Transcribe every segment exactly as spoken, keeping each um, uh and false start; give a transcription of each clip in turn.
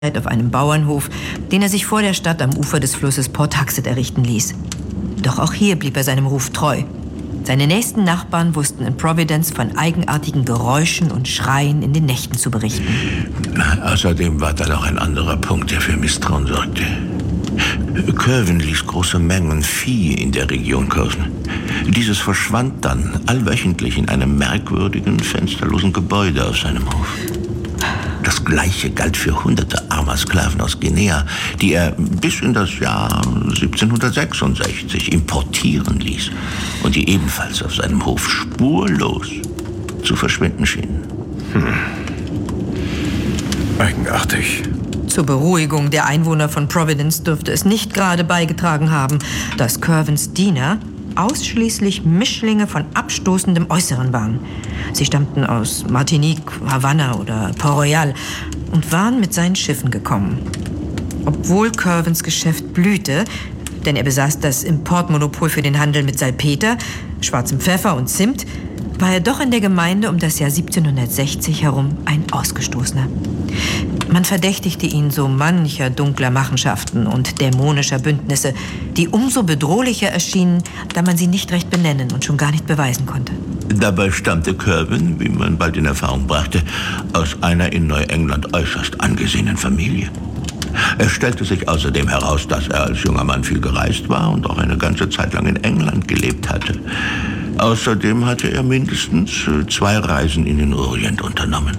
auf einem Bauernhof, den er sich vor der Stadt am Ufer des Flusses Port Huckett errichten ließ. Doch auch hier blieb er seinem Ruf treu. Seine nächsten Nachbarn wussten in Providence von eigenartigen Geräuschen und Schreien in den Nächten zu berichten. Außerdem war da noch ein anderer Punkt, der für Misstrauen sorgte. Curwen ließ große Mengen Vieh in der Region kaufen. Dieses verschwand dann allwöchentlich in einem merkwürdigen, fensterlosen Gebäude auf seinem Hof. Das Gleiche galt für hunderte armer Sklaven aus Guinea, die er bis in das Jahr siebzehnhundertsechsundsechzig importieren ließ und die ebenfalls auf seinem Hof spurlos zu verschwinden schienen. Hm. Eigenartig. Zur Beruhigung der Einwohner von Providence dürfte es nicht gerade beigetragen haben, dass Curwens Diener ausschließlich Mischlinge von abstoßendem Äußeren waren. Sie stammten aus Martinique, Havanna oder Port Royal und waren mit seinen Schiffen gekommen. Obwohl Curwens Geschäft blühte, denn er besaß das Importmonopol für den Handel mit Salpeter, schwarzem Pfeffer und Zimt, war er doch in der Gemeinde um das Jahr siebzehnhundertsechzig herum ein Ausgestoßener. Man verdächtigte ihn so mancher dunkler Machenschaften und dämonischer Bündnisse, die umso bedrohlicher erschienen, da man sie nicht recht benennen und schon gar nicht beweisen konnte. Dabei stammte Curwen, wie man bald in Erfahrung brachte, aus einer in Neuengland äußerst angesehenen Familie. Es stellte sich außerdem heraus, dass er als junger Mann viel gereist war und auch eine ganze Zeit lang in England gelebt hatte. Außerdem hatte er mindestens zwei Reisen in den Orient unternommen.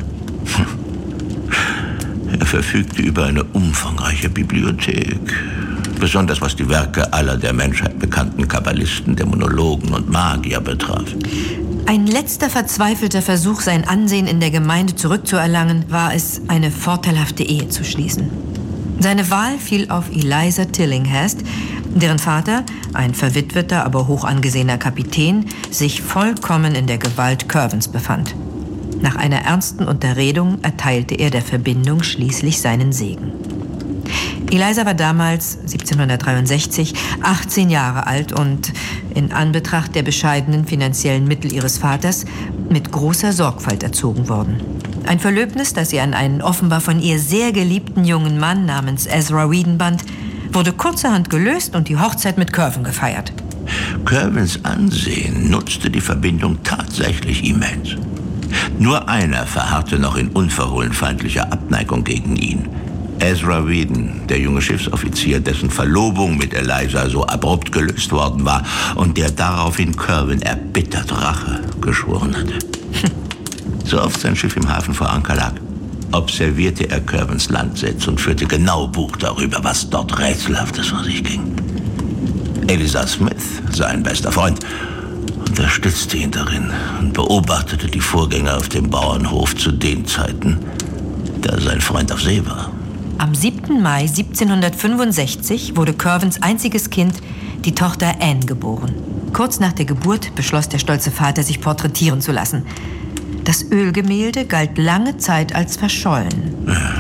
Er verfügte über eine umfangreiche Bibliothek, besonders was die Werke aller der Menschheit bekannten Kabbalisten, Dämonologen und Magier betraf. Ein letzter verzweifelter Versuch, sein Ansehen in der Gemeinde zurückzuerlangen, war es, eine vorteilhafte Ehe zu schließen. Seine Wahl fiel auf Eliza Tillinghast, deren Vater, ein verwitweter, aber hoch angesehener Kapitän, sich vollkommen in der Gewalt Curwens befand. Nach einer ernsten Unterredung erteilte er der Verbindung schließlich seinen Segen. Eliza war damals, siebzehnhundertdreiundsechzig, achtzehn Jahre alt und in Anbetracht der bescheidenen finanziellen Mittel ihres Vaters mit großer Sorgfalt erzogen worden. Ein Verlöbnis, das sie an einen offenbar von ihr sehr geliebten jungen Mann namens Ezra Whedon band, wurde kurzerhand gelöst und die Hochzeit mit Curwen gefeiert. Curwens Ansehen nutzte die Verbindung tatsächlich immens. Nur einer verharrte noch in unverhohlen feindlicher Abneigung gegen ihn. Ezra Whedon, der junge Schiffsoffizier, dessen Verlobung mit Eliza so abrupt gelöst worden war und der daraufhin Curwen erbittert Rache geschworen hatte. So oft sein Schiff im Hafen vor Anker lag, observierte er Curwens Landsitz und führte genau Buch darüber, was dort Rätselhaftes vor sich ging. Eliza Smith, sein bester Freund, unterstützte ihn darin und beobachtete die Vorgänge auf dem Bauernhof zu den Zeiten, da sein Freund auf See war. Am siebten Mai siebzehnhundertfünfundsechzig wurde Curwens einziges Kind, die Tochter Anne, geboren. Kurz nach der Geburt beschloss der stolze Vater, sich porträtieren zu lassen. Das Ölgemälde galt lange Zeit als verschollen.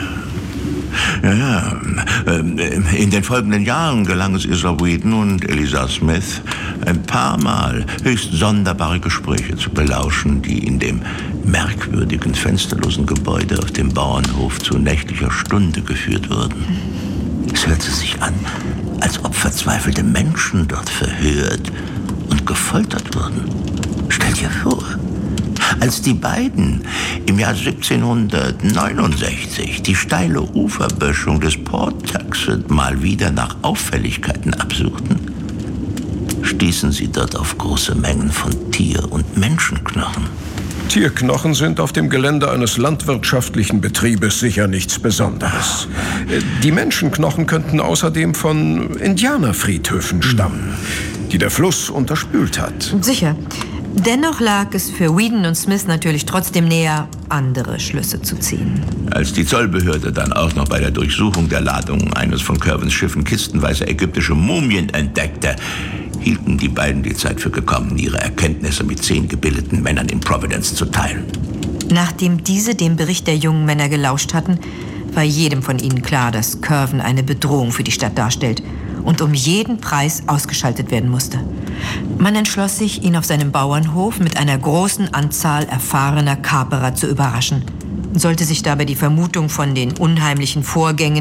Ja, ja. In den folgenden Jahren gelang es Ezra Whedon und Eliza Smith, ein paar Mal höchst sonderbare Gespräche zu belauschen, die in dem merkwürdigen, fensterlosen Gebäude auf dem Bauernhof zu nächtlicher Stunde geführt wurden. Es hörte sich an, als ob verzweifelte Menschen dort verhört und gefoltert wurden. Stell dir vor, als die beiden im Jahr siebzehnhundertneunundsechzig die steile Uferböschung des Port Huckett mal wieder nach Auffälligkeiten absuchten, stießen sie dort auf große Mengen von Tier- und Menschenknochen. Tierknochen sind auf dem Gelände eines landwirtschaftlichen Betriebes sicher nichts Besonderes. Die Menschenknochen könnten außerdem von Indianerfriedhöfen stammen, die der Fluss unterspült hat. Sicher. Dennoch lag es für Whedon und Smith natürlich trotzdem näher, andere Schlüsse zu ziehen. Als die Zollbehörde dann auch noch bei der Durchsuchung der Ladung eines von Curwens Schiffen kistenweise ägyptische Mumien entdeckte, hielten die beiden die Zeit für gekommen, ihre Erkenntnisse mit zehn gebildeten Männern in Providence zu teilen. Nachdem diese dem Bericht der jungen Männer gelauscht hatten, war jedem von ihnen klar, dass Curwen eine Bedrohung für die Stadt darstellt und um jeden Preis ausgeschaltet werden musste. Man entschloss sich, ihn auf seinem Bauernhof mit einer großen Anzahl erfahrener Kaperer zu überraschen Sollte sich dabei die Vermutung von den unheimlichen Vorgängen